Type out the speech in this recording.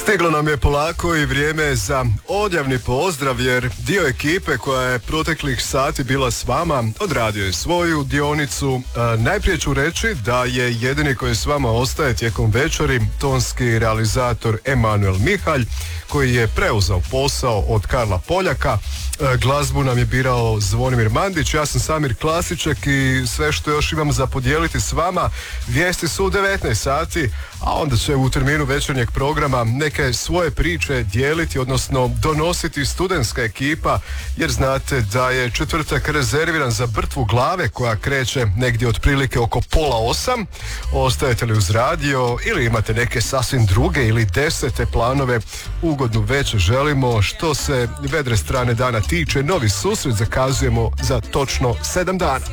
Stiglo nam je polako i vrijeme za odjavni pozdrav, jer dio ekipe koja je proteklih sati bila s vama odradio je svoju dionicu. Najprije ću reći da je jedini koji s vama ostaje tijekom večeri tonski realizator Emanuel Mihalj, koji je preuzeo posao od Karla Poljaka. Glazbu nam je birao Zvonimir Mandić, ja sam Samir Klasiček i sve što još imam za podijeliti s vama, vijesti su u 19 sati, a onda će u terminu večernjeg programa neke svoje priče dijeliti, odnosno donositi studentska ekipa, jer znate da je četvrtak rezerviran za Brtvu glave koja kreće negdje otprilike oko 7:30. Ostajete li uz radio ili imate neke sasvim druge ili 10. planove, ugodnu večer želimo. Što se vedre strane dana tiče, novi susret zakazujemo za točno 7 dana.